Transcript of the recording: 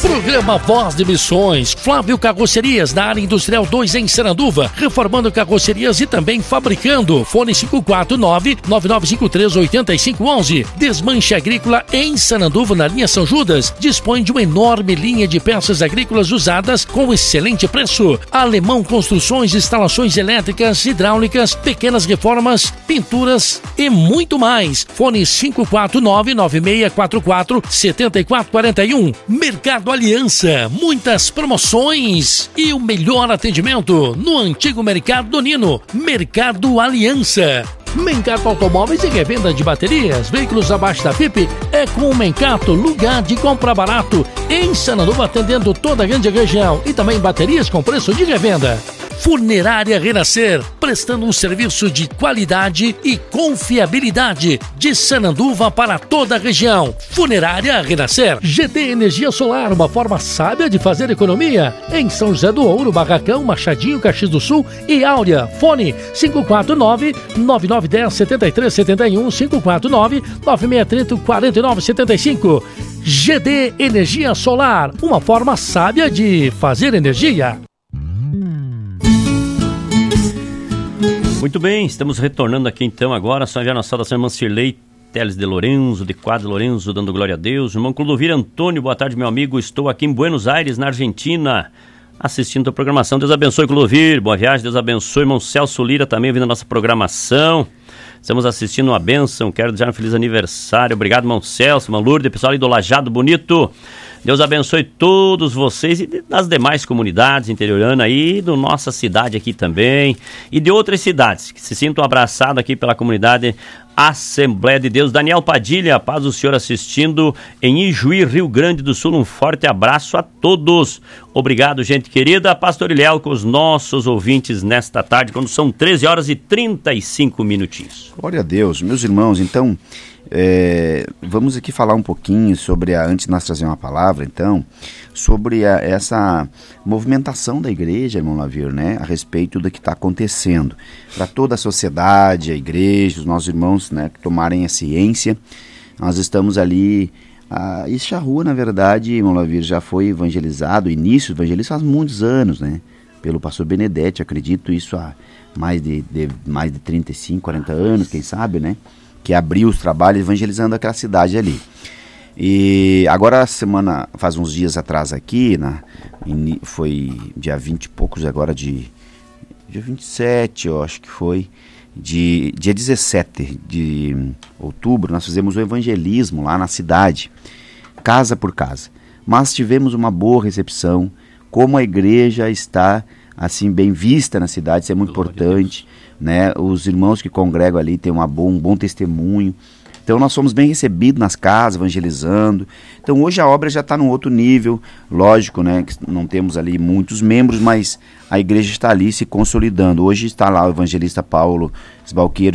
Programa Voz de Missões. Flávio Carrocerias, na área industrial 2 em Sananduva, reformando carrocerias e também fabricando. Fone 549-9953-8511. Desmanche Agrícola em Sananduva, na linha São Judas. Dispõe de uma enorme linha de peças agrícolas usadas com excelente preço. Alemão Construções, instalações elétricas, hidráulicas, pequenas reformas, pinturas e muito mais. Fone 549-9644-7441. Mercado Aliança, muitas promoções e o melhor atendimento no antigo Mercado do Nino. Mercado Aliança. Mencato Automóveis e revenda de baterias, veículos abaixo da FIP é com o Mencato, lugar de compra barato, em Sananduva, atendendo toda a grande região, e também baterias com preço de revenda. Funerária Renascer, prestando um serviço de qualidade e confiabilidade de Sananduva para toda a região. Funerária Renascer. GD Energia Solar, uma forma sábia de fazer economia. Em São José do Ouro, Barracão, Machadinho, Caxias do Sul e Áurea. Fone 549-9910-7371, 549-9630-4975. GD Energia Solar, uma forma sábia de fazer energia. Muito bem, estamos retornando aqui então agora, só enviar nossa saudação, irmã Cirlei Teles de Lorenzo, de Quadro Lorenzo, dando glória a Deus. Irmão Clodovir Antônio, boa tarde, meu amigo, estou aqui em Buenos Aires, na Argentina, assistindo a programação. Deus abençoe, Clodovir, boa viagem, Deus abençoe. Irmão Celso Lira também ouvindo a nossa programação. Estamos assistindo uma bênção, quero desejar um feliz aniversário. Obrigado, irmão Celso, irmão Lourdes, pessoal aí do Lajado Bonito. Deus abençoe todos vocês e das demais comunidades interioranas aí, da nossa cidade aqui também, e de outras cidades, que se sintam abraçados aqui pela comunidade Assembleia de Deus. Daniel Padilha, paz do Senhor assistindo em Ijuí, Rio Grande do Sul. Um forte abraço a todos. Obrigado, gente querida. Pastor Ilhéu, com os nossos ouvintes nesta tarde, quando são 13 horas e 35 minutinhos. Glória a Deus, meus irmãos. Então, vamos aqui falar um pouquinho sobre, antes de nós trazer uma palavra, então, sobre essa movimentação da igreja, irmão Lavir, né, a respeito do que está acontecendo. Para toda a sociedade, a igreja, os nossos irmãos, né, que tomarem a ciência, nós estamos ali. Essa rua, na verdade, irmão Lavir, já foi evangelizado, o início do evangelismo faz muitos anos, né, pelo pastor Benedetti, acredito isso há mais de 35, 40 anos, quem sabe, né, que abriu os trabalhos evangelizando aquela cidade ali. E agora, faz uns dias atrás aqui, foi dia 20 e poucos agora, dia 27, eu acho que foi, dia 17 de outubro, nós fizemos um evangelismo lá na cidade, casa por casa. Mas tivemos uma boa recepção, como a igreja está assim bem vista na cidade, isso é muito importante, né? Os irmãos que congregam ali têm um bom testemunho. Então nós somos bem recebidos nas casas, evangelizando. Então hoje a obra já está num outro nível, lógico, né, que não temos ali muitos membros, mas a igreja está ali se consolidando. Hoje está lá o evangelista Paulo Sbalqueiro,